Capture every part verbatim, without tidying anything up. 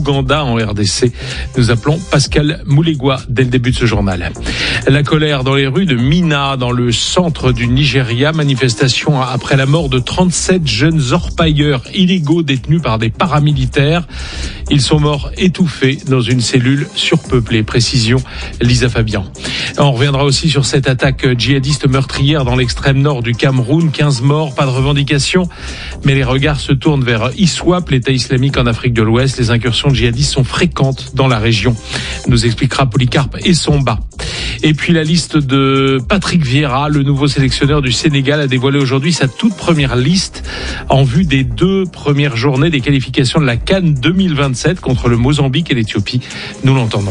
l'Ouganda en R D C. Nous appelons Pascal Moulegua dès le début de ce journal. La colère dans les rues de Minna, dans le centre du Nigeria. Manifestation après la mort de trente-sept jeunes orpailleurs illégaux détenus par des paramilitaires. Ils sont morts étouffés dans une cellule surpeuplée. Précision, Lisa Fabian. On reviendra aussi sur cette attaque djihadiste meurtrière dans l'extrême nord du Cameroun. quinze morts, pas de revendication, mais les regards se tournent vers ISWAP, l'État islamique en Afrique de l'Ouest. Les incursions djihadistes sont fréquentes dans la région, nous expliquera Polycarpe Essomba. Et puis la liste de Patrick Vieira, le nouveau sélectionneur du Sénégal, a dévoilé aujourd'hui sa toute première liste en vue des deux premières journées des qualifications de la CAN deux mille vingt-sept contre le Mozambique et l'Éthiopie. Nous l'entendrons.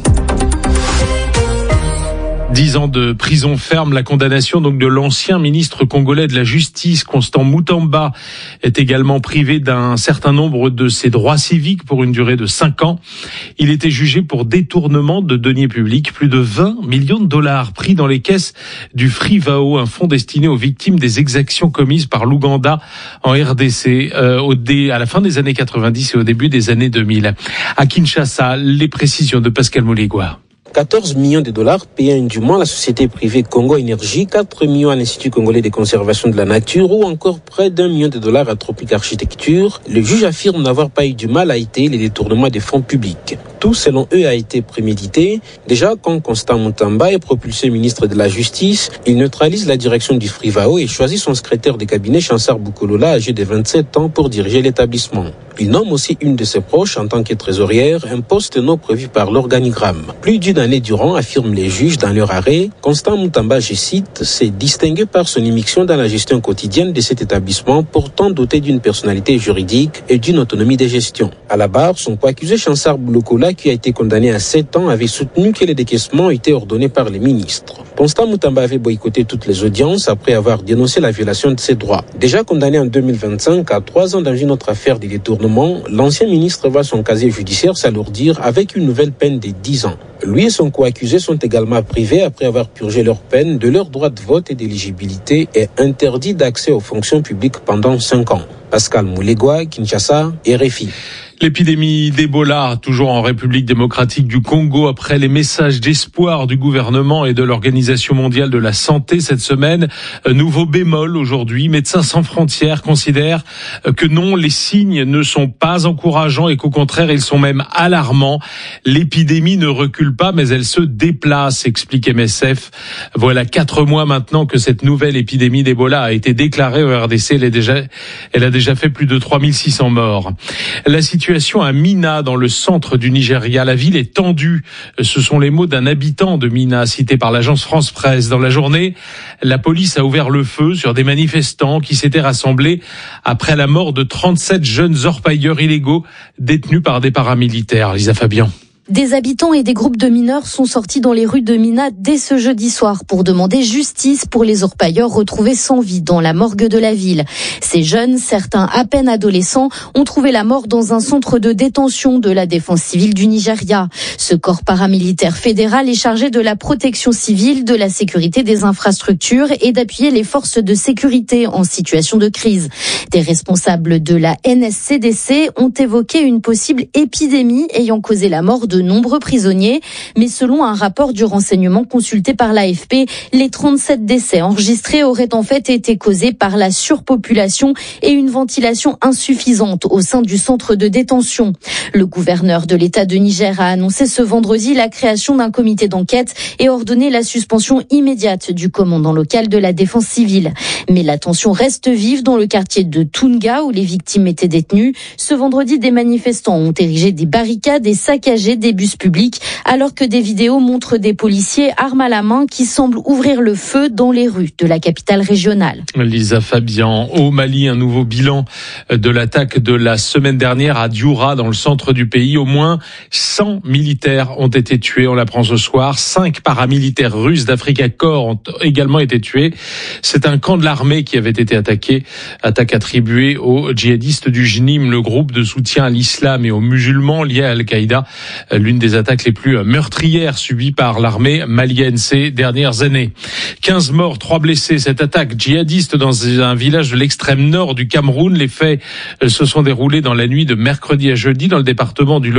Dix ans de prison ferme, la condamnation donc de l'ancien ministre congolais de la Justice, Constant Moutamba, est également privé d'un certain nombre de ses droits civiques pour une durée de cinq ans. Il était jugé pour détournement de deniers publics, plus de vingt millions de dollars pris dans les caisses du Frivao, un fonds destiné aux victimes des exactions commises par l'Ouganda en R D C euh, au dé, à la fin des années quatre-vingt-dix et au début des années deux mille. À Kinshasa, les précisions de Pascal Moulegua. quatorze millions de dollars payés indûment à la société privée Congo Énergie, quatre millions à l'Institut congolais de conservation de la nature ou encore près d'un million de dollars à Tropic Architecture. Le juge affirme n'avoir pas eu du mal à éviter les détournements des fonds publics. Tout, selon eux, a été prémédité. Déjà, quand Constant Moutamba est propulsé ministre de la Justice, il neutralise la direction du Frivao et choisit son secrétaire de cabinet, Chansar Boukolola, âgé de vingt-sept ans, pour diriger l'établissement. Il nomme aussi une de ses proches en tant que trésorière, un poste non prévu par l'organigramme. Plus d'une année durant, affirment les juges dans leur arrêt, Constant Moutamba, je cite, s'est distingué par son immixtion dans la gestion quotidienne de cet établissement, pourtant doté d'une personnalité juridique et d'une autonomie de gestion. À la barre, son co-accusé Chansar Boukolola, qui a été condamné à sept ans, avait soutenu que les décaissements étaient ordonnés par les ministres. Constant Moutamba avait boycotté toutes les audiences après avoir dénoncé la violation de ses droits. Déjà condamné en deux mille vingt-cinq à trois ans dans une autre affaire de détournement, l'ancien ministre voit son casier judiciaire s'alourdir avec une nouvelle peine de dix ans. Lui et son co-accusé sont également privés après avoir purgé leur peine de leur droit de vote et d'éligibilité et interdits d'accès aux fonctions publiques pendant cinq ans. Pascal Moulegua, Kinshasa, R F I. L'épidémie d'Ebola, toujours en République démocratique du Congo, après les messages d'espoir du gouvernement et de l'Organisation mondiale de la santé cette semaine. Nouveau bémol aujourd'hui, Médecins sans frontières considèrent que non, les signes ne sont pas encourageants et qu'au contraire, ils sont même alarmants. L'épidémie ne recule pas, mais elle se déplace, explique M S F. Voilà quatre mois maintenant que cette nouvelle épidémie d'Ebola a été déclarée au R D C. Elle, est déjà, elle a déjà fait plus de trois mille six cents morts. La situation à Minna, dans le centre du Nigeria. La ville est tendue. Ce sont les mots d'un habitant de Minna, cité par l'agence France Presse. Dans la journée, la police a ouvert le feu sur des manifestants qui s'étaient rassemblés après la mort de trente-sept jeunes orpailleurs illégaux détenus par des paramilitaires. Lisa Fabian. Des habitants et des groupes de mineurs sont sortis dans les rues de Minna dès ce jeudi soir pour demander justice pour les orpailleurs retrouvés sans vie dans la morgue de la ville. Ces jeunes, certains à peine adolescents, ont trouvé la mort dans un centre de détention de la défense civile du Nigeria. Ce corps paramilitaire fédéral est chargé de la protection civile, de la sécurité des infrastructures et d'appuyer les forces de sécurité en situation de crise. Des responsables de la N S C D C ont évoqué une possible épidémie ayant causé la mort de de nombreux prisonniers, mais selon un rapport du renseignement consulté par l'A F P, les trente-sept décès enregistrés auraient en fait été causés par la surpopulation et une ventilation insuffisante au sein du centre de détention. Le gouverneur de l'État de Niger a annoncé ce vendredi la création d'un comité d'enquête et ordonné la suspension immédiate du commandant local de la défense civile. Mais la tension reste vive dans le quartier de Tunga où les victimes étaient détenues. Ce vendredi, des manifestants ont érigé des barricades et saccagé des bus publics, alors que des vidéos montrent des policiers armes à la main qui semblent ouvrir le feu dans les rues de la capitale régionale. Lisa Fabian, au Mali, un nouveau bilan de l'attaque de la semaine dernière à Dioura, dans le centre du pays. Au moins cent militaires ont été tués, on l'apprend ce soir. Cinq paramilitaires russes d'Africa Corps ont également été tués. C'est un camp de l'armée qui avait été attaqué, attaque attribuée aux djihadistes du J N I M, le groupe de soutien à l'islam et aux musulmans liés à Al-Qaïda. L'une des attaques les plus meurtrières subies par l'armée malienne ces dernières années. quinze morts, trois blessés. Cette attaque djihadiste dans un village de l'extrême nord du Cameroun. Les faits se sont déroulés dans la nuit de mercredi à jeudi dans le département du